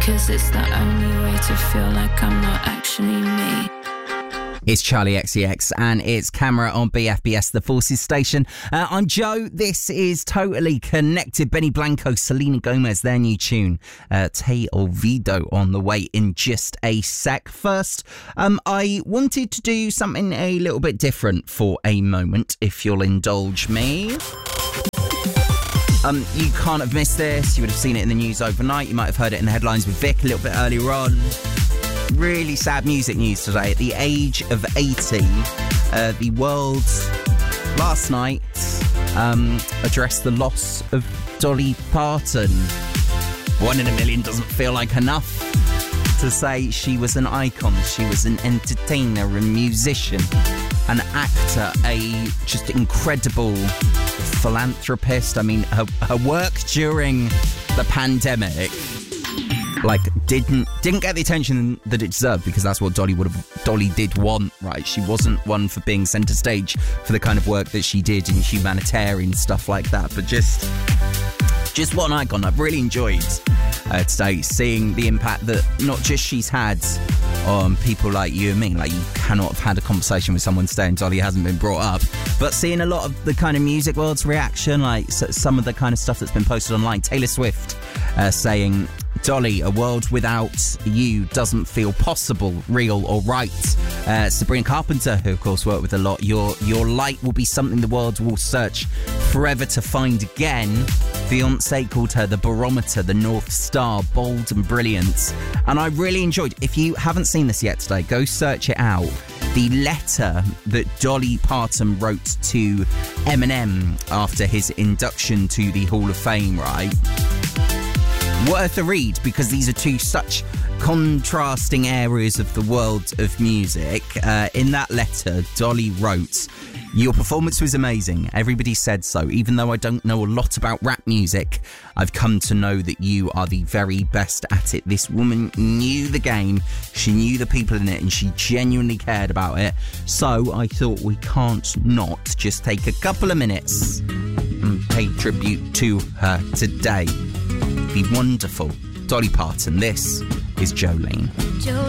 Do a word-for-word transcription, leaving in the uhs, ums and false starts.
'cause it's the only way to feel like I'm not actually me. It's Charlie X C X and it's Camera on B F B S, the Forces station. Uh, I'm Joe. This is Totally Connected. Benny Blanco, Selena Gomez, their new tune. Uh, Te Olvido on the way in just a sec. First, um, I wanted to do something a little bit different for a moment, if you'll indulge me. Um, you can't have missed this. You would have seen it in the news overnight. You might have heard it in the headlines with Vic a little bit earlier on. Really sad music news today. At the age of eighty, uh, the world last night um, addressed the loss of Dolly Parton. One in a million doesn't feel like enough to say she was an icon. She was an entertainer, a musician, an actor, a just incredible philanthropist. I mean, her, her work during the pandemic like didn't didn't get the attention that it deserved, because that's what Dolly would have Dolly did want, right? She wasn't one for being centre stage for the kind of work that she did in humanitarian stuff like that, but just just what an icon. I've really enjoyed uh, today seeing the impact that not just she's had on people like you and me. Like, you cannot have had a conversation with someone today and Dolly hasn't been brought up, but seeing a lot of the kind of music world's reaction, like some of the kind of stuff that's been posted online. Taylor Swift uh, saying, Dolly, a world without you doesn't feel possible, real or right. Uh, Sabrina Carpenter, who of course worked with a lot, your your light will be something the world will search forever to find again. Beyonce called her the barometer, the North Star, bold and brilliant. And I really enjoyed, if you haven't seen this yet today, go search it out. The letter that Dolly Parton wrote to Eminem after his induction to the Hall of Fame, right? Worth a read, because these are two such contrasting areas of the world of music. Uh, in that letter, Dolly wrote, your performance was amazing. Everybody said so. Even though I don't know a lot about rap music, I've come to know that you are the very best at it. This woman knew the game. She knew the people in it, and she genuinely cared about it. So I thought we can't not just take a couple of minutes and pay tribute to her today. The wonderful Dolly Parton. This is Jolene.